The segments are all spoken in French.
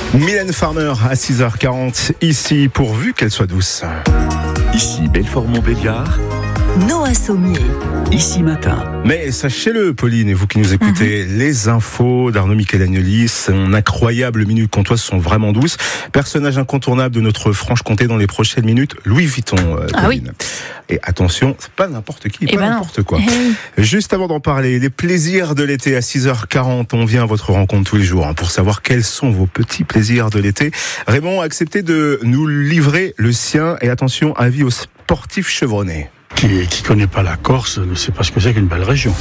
Mylène Farmer à 6h40, ici pourvu qu'elle soit douce. Ici Belfort-Montbéliard. Noah Sommier. Ici matin. Mais sachez-le, Pauline, et vous qui nous écoutez, les infos d'Arnaud Michelagnoli, son incroyable minute comtoise sont vraiment douces. Personnage incontournable de notre Franche-Comté dans les prochaines minutes, Louis Vuitton. Ah oui. Et attention, c'est pas n'importe qui, pas n'importe quoi. Hey. Juste avant d'en parler, les plaisirs de l'été à 6h40, on vient à votre rencontre tous les jours pour savoir quels sont vos petits plaisirs de l'été. Raymond a accepté de nous livrer le sien et attention, avis aux sportifs chevronnés. Qui connaît pas la Corse ne sait pas ce que c'est qu'une belle région.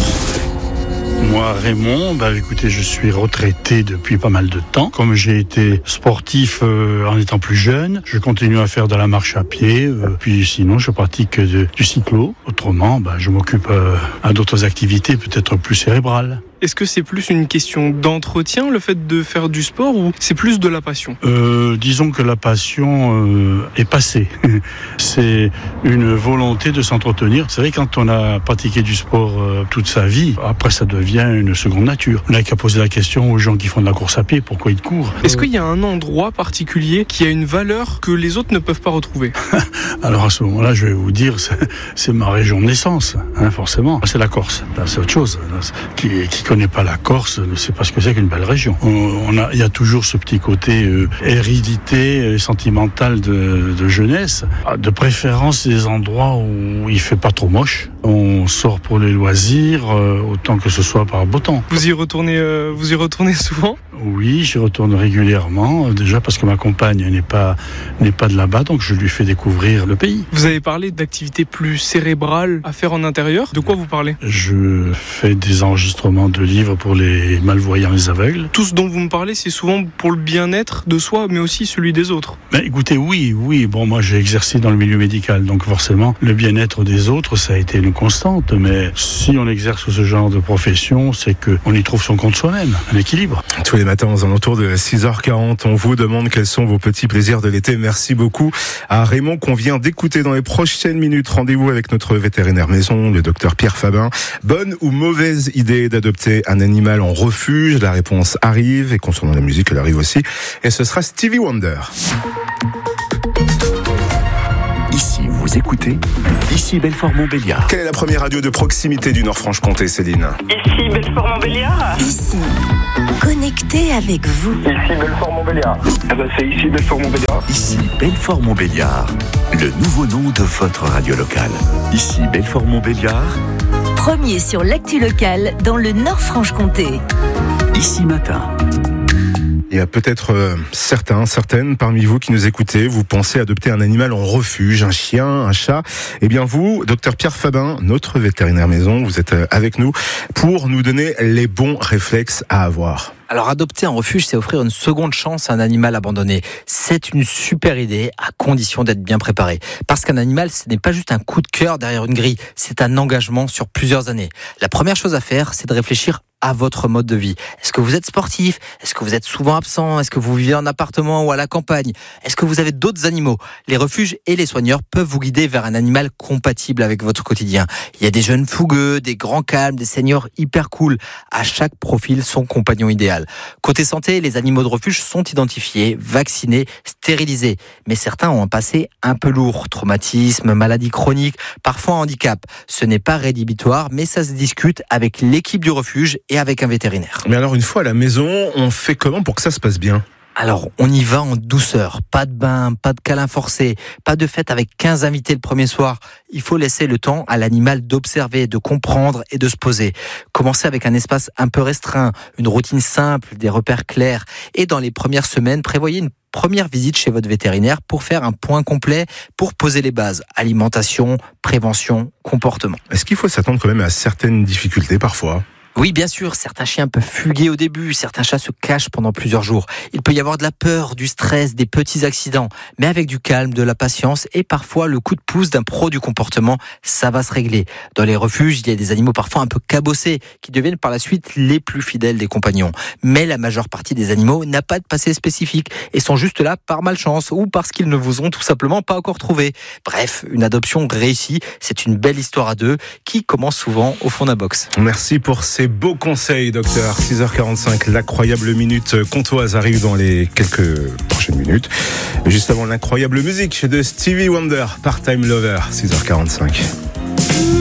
Moi, Raymond, écoutez, je suis retraité depuis pas mal de temps. Comme j'ai été sportif en étant plus jeune, je continue à faire de la marche à pied. Puis sinon, je pratique du cyclo. Autrement, je m'occupe à d'autres activités peut-être plus cérébrales. Est-ce que c'est plus une question d'entretien, le fait de faire du sport, ou c'est plus de la passion ? Disons que la passion est passée. C'est une volonté de s'entretenir. C'est vrai, quand on a pratiqué du sport toute sa vie, après ça devient une seconde nature. On n'a qu'à poser la question aux gens qui font de la course à pied, pourquoi ils courent. Est-ce qu'il y a un endroit particulier qui a une valeur que les autres ne peuvent pas retrouver ? Alors à ce moment-là, je vais vous dire, c'est ma région de naissance, forcément. C'est la Corse, là, c'est autre chose. Qui connaît pas la Corse ne sait pas ce que c'est qu'une belle région. Il y a toujours ce petit côté hérédité sentimentale de jeunesse. De préférence des endroits où il fait pas trop moche. On sort pour les loisirs, autant que ce soit par beau temps. Vous y retournez souvent ? Oui, j'y retourne régulièrement. Déjà parce que ma compagne n'est pas de là-bas, donc je lui fais découvrir le pays. Vous avez parlé d'activités plus cérébrales à faire en intérieur. De quoi vous parlez ? Je fais des enregistrements de livres pour les malvoyants, les aveugles. Tout ce dont vous me parlez, c'est souvent pour le bien-être de soi, mais aussi celui des autres. Écoutez, oui. Bon, moi, j'ai exercé dans le milieu médical, donc forcément, le bien-être des autres, ça a été une constante. Mais si on exerce ce genre de profession, c'est qu'on y trouve son compte soi-même, un équilibre. Tous les matins, aux alentours de 6h40, on vous demande quels sont vos petits plaisirs de l'été. Merci beaucoup à Raymond qu'on vient d'écouter dans les prochaines minutes. Rendez-vous avec notre vétérinaire maison, le docteur Pierre Fabin. Bonne ou mauvaise idée d'adopter un animal en refuge? La réponse arrive, et concernant la musique, elle arrive aussi. Et ce sera Stevie Wonder. Ici, vous écoutez. Ici Belfort-Montbéliard. Quelle est la première radio de proximité du Nord-Franche-Comté, Céline? Ici Belfort-Montbéliard. Ici, connecté avec vous. Ici Belfort-Montbéliard. C'est ici Belfort-Montbéliard. Ici Belfort-Montbéliard. Le nouveau nom de votre radio locale. Ici Belfort-Montbéliard. Premier sur l'actu locale dans le Nord-Franche-Comté. Ici matin. Il y a peut-être certaines parmi vous qui nous écoutez, vous pensez adopter un animal en refuge, un chien, un chat. Eh bien vous, docteur Pierre Fabin, notre vétérinaire maison, vous êtes avec nous pour nous donner les bons réflexes à avoir. Alors adopter un refuge, c'est offrir une seconde chance à un animal abandonné. C'est une super idée, à condition d'être bien préparé. Parce qu'un animal, ce n'est pas juste un coup de cœur derrière une grille, c'est un engagement sur plusieurs années. La première chose à faire, c'est de réfléchir à votre mode de vie. Est-ce que vous êtes sportif ? Est-ce que vous êtes souvent absent ? Est-ce que vous vivez en appartement ou à la campagne ? Est-ce que vous avez d'autres animaux ? Les refuges et les soigneurs peuvent vous guider vers un animal compatible avec votre quotidien. Il y a des jeunes fougueux, des grands calmes, des seniors hyper cool. À chaque profil, son compagnon idéal. Côté santé, les animaux de refuge sont identifiés, vaccinés, stérilisés. Mais certains ont un passé un peu lourd. Traumatisme, maladie chronique, parfois handicap. Ce n'est pas rédhibitoire, mais ça se discute avec l'équipe du refuge et avec un vétérinaire. Mais alors, une fois à la maison, on fait comment pour que ça se passe bien ? Alors, on y va en douceur. Pas de bain, pas de câlin forcé, pas de fête avec 15 invités le premier soir. Il faut laisser le temps à l'animal d'observer, de comprendre et de se poser. Commencez avec un espace un peu restreint, une routine simple, des repères clairs. Et dans les premières semaines, prévoyez une première visite chez votre vétérinaire pour faire un point complet, pour poser les bases. Alimentation, prévention, comportement. Est-ce qu'il faut s'attendre quand même à certaines difficultés parfois ? Oui, bien sûr, certains chiens peuvent fuguer au début, certains chats se cachent pendant plusieurs jours. Il peut y avoir de la peur, du stress, des petits accidents. Mais avec du calme, de la patience et parfois le coup de pouce d'un pro du comportement, ça va se régler. Dans les refuges, il y a des animaux parfois un peu cabossés qui deviennent par la suite les plus fidèles des compagnons. Mais la majeure partie des animaux n'a pas de passé spécifique et sont juste là par malchance ou parce qu'ils ne vous ont tout simplement pas encore trouvé. Bref, une adoption réussie, c'est une belle histoire à deux qui commence souvent au fond d'un box. Merci pour ces ces beaux conseils, docteur. 6h45, l'incroyable minute comtoise arrive dans les quelques prochaines minutes. Juste avant l'incroyable musique de Stevie Wonder, Part-Time Lover, 6h45.